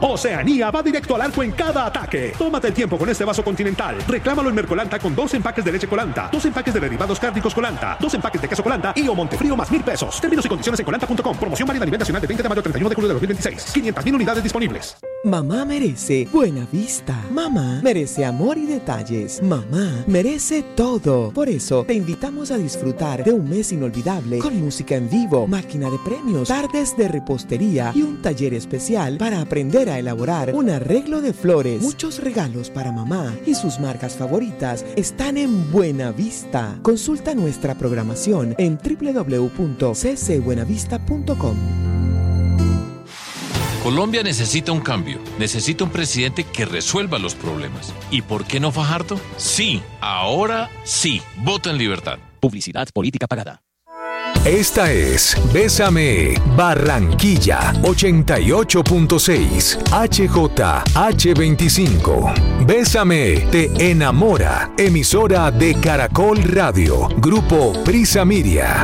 Oceanía va directo al arco en cada ataque. Tómate el tiempo con este vaso Continental. Reclámalo en Mercolanta con 2 empaques de leche Colanta, 2 empaques de derivados cárnicos Colanta, 2 empaques de queso Colanta y o Montefrío más $1,000. Términos y condiciones en colanta.com. Promoción válida a nivel nacional de 20 de mayo a 31 de julio de 2026. 500,000 unidades disponibles. Mamá merece buena vista. Mamá merece amor y detalles. Mamá merece todo. Por eso te invitamos a disfrutar de un mes inolvidable con música en vivo, máquina de premios, tardes de repostería y un taller especial para aprender a elaborar un arreglo de flores. Muchos regalos para mamá y sus marcas favoritas están en Buena Vista. Consulta nuestra programación en www.ccbuenavista.com. Colombia necesita un cambio, necesita un presidente que resuelva los problemas. ¿Y por qué no Fajardo? Sí, ahora sí. Vota en libertad. Publicidad política pagada. Esta es Bésame Barranquilla 88.6 HJH25. Bésame te enamora. Emisora de Caracol Radio. Grupo Prisa Media.